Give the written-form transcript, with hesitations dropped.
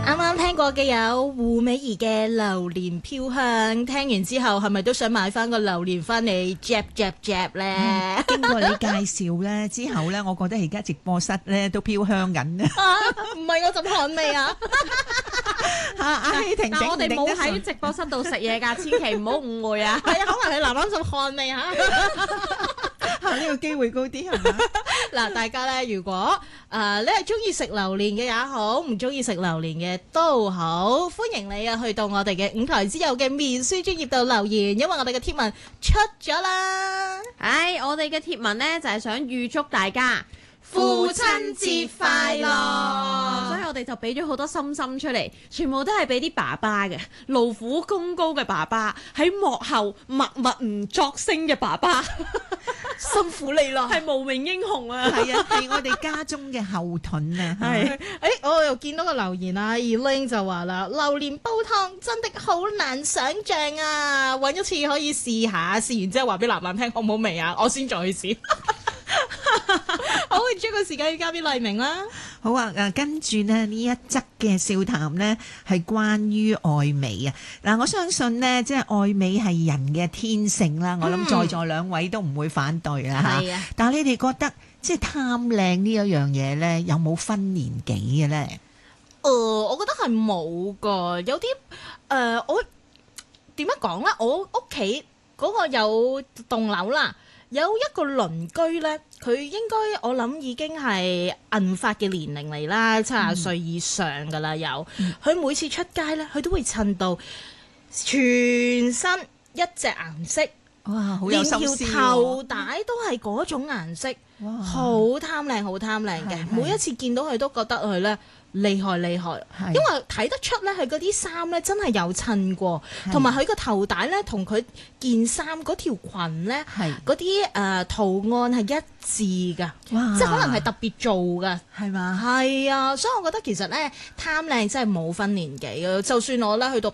啱啱聽過嘅有胡美儀嘅榴蓮飄香，聽完之後係咪都想買翻個榴蓮翻嚟 jab 咧？ 經過你介紹咧之後咧，我覺得而家直播室咧都飄香緊啊！ 唔係我陣汗味啊！ 阿希婷， 但我哋冇喺直播室度食嘢㗎，千祈唔好誤會啊！ 係啊，可能係男陣汗味嚇。 呢個機會高啲係嘛？ 嗱，大家咧，如果你係中意食榴蓮嘅也好，唔中意食榴蓮嘅都好，歡迎你啊去到我哋嘅五台之友嘅面書專頁度留言，因為我哋嘅貼文出咗啦。 我哋嘅貼文呢，就係想預祝大家父親節快樂， 所以我哋就俾咗好多心心出嚟，全部都係俾啲爸爸嘅，勞苦功高嘅爸爸，喺幕後默默唔作聲嘅爸爸， 辛苦你啦， 係無名英雄啊！ 係啊，係我哋家中嘅後盾啊！ 係，我又見到個留言啊 Elaine 就話啦，榴蓮煲湯真的好難想像啊，揾一次可以試下，試完之後話俾楠聽好唔好味啊，我先再去試。好，將個時間要交俾黎明啦。 好啊，跟住呢一則嘅笑談呢係關於愛美啊。嗱，我相信呢，即係愛美係人嘅天性啦。我諗在座兩位都唔會反對啦嚇。但係你哋覺得即係貪靚呢一樣嘢呢，有冇分年紀嘅呢？ 我覺得係冇噶，有啲我點樣講呢？我屋企嗰個有棟樓啦。有一個鄰居呢，佢應該我諗已經係銀髮嘅年齡嚟啦，70歲以上噶啦有。佢每次出街呢，佢都會襯到全身一隻顏色， 哇，好有心思， 連條頭帶都係嗰種顏色，好貪靚，好貪靚嘅。每一次見到佢都覺得佢呢厲害，因為睇得出咧，佢嗰啲衫咧真係有襯過，同埋佢個頭帶咧同佢件衫嗰條裙咧，嗰啲圖案係一致㗎，即係可能係特別做㗎， 係嘛？ 係啊，所以我覺得其實咧貪靚真係冇分年紀嘅，就算我咧去到